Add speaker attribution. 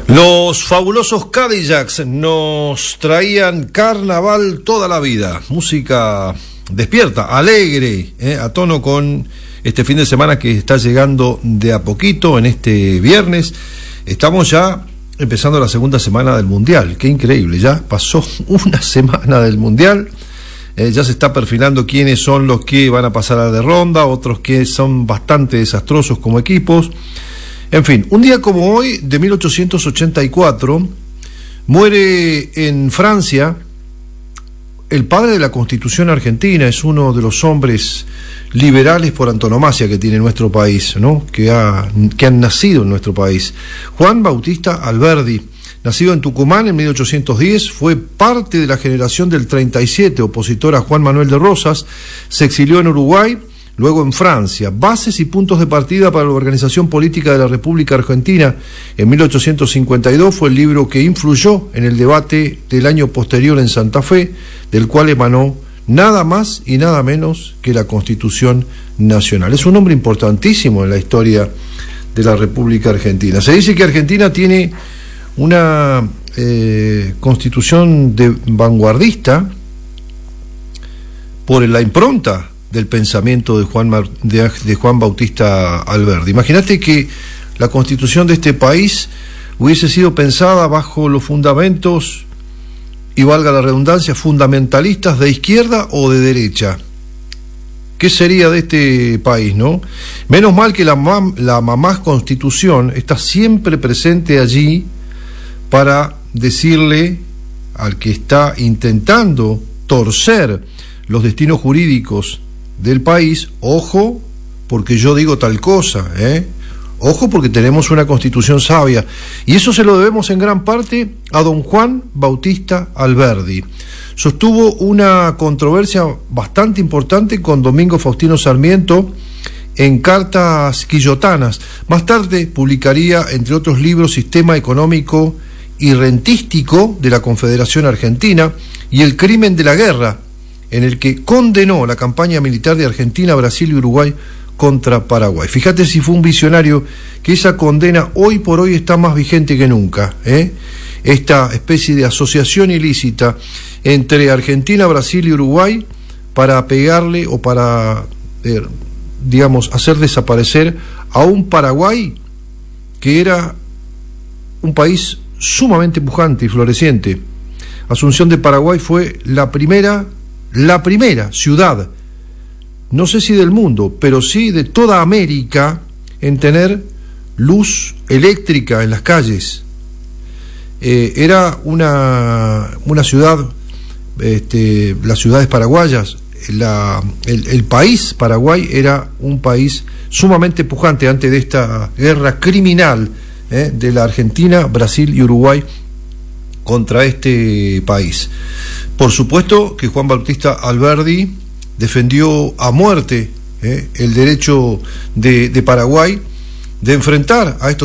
Speaker 1: Los fabulosos Cadillacs nos traían Carnaval toda la vida, música despierta, alegre, a tono con este fin de semana que está llegando de a poquito. En este viernes estamos ya empezando la segunda semana del Mundial. Qué increíble, ya pasó una semana del Mundial. Ya se está perfilando quiénes son los que van a pasar a de ronda, otros que son bastante desastrosos como equipos. En fin, un día como hoy, de 1884, muere en Francia el padre de la Constitución argentina. Es uno de los hombres liberales por antonomasia que tiene nuestro país, ¿no? Que han nacido en nuestro país. Juan Bautista Alberdi, nacido en Tucumán en 1810, fue parte de la generación del 37, opositor a Juan Manuel de Rosas. Se exilió en Uruguay, luego en Francia. Bases y puntos de partida para la organización política de la República Argentina en 1852 fue el libro que influyó en el debate del año posterior en Santa Fe, del cual emanó nada más y nada menos que la Constitución Nacional. Es un hombre importantísimo en la historia de la República Argentina. Se dice que Argentina tiene una constitución vanguardista por la impronta del pensamiento de Juan Bautista Alberdi. Imagínate que la constitución de este país hubiese sido pensada bajo los fundamentos, y valga la redundancia, fundamentalistas de izquierda o de derecha. ¿Qué sería de este país, no? Menos mal que la mamá Constitución está siempre presente allí para decirle al que está intentando torcer los destinos jurídicos del país: ojo, porque yo digo tal cosa, ojo, porque tenemos una constitución sabia. Y eso se lo debemos en gran parte a don Juan Bautista Alberdi. Sostuvo una controversia bastante importante con Domingo Faustino Sarmiento en Cartas Quillotanas. Más tarde publicaría, entre otros libros, Sistema Económico y Rentístico de la Confederación Argentina y El Crimen de la Guerra, en el que condenó la campaña militar de Argentina, Brasil y Uruguay contra Paraguay. Fíjate si fue un visionario, que esa condena hoy por hoy está más vigente que nunca, esta especie de asociación ilícita entre Argentina, Brasil y Uruguay para pegarle o para, hacer desaparecer a un Paraguay que era un país sumamente pujante y floreciente. Asunción de Paraguay fue la primera ciudad, no sé si del mundo, pero sí de toda América, en tener luz eléctrica en las calles. Era una ciudad, las ciudades paraguayas, el país Paraguay era un país sumamente pujante antes de esta guerra criminal de la Argentina, Brasil y Uruguay contra este país. Por supuesto que Juan Bautista Alberdi defendió a muerte el derecho de Paraguay de enfrentar a estos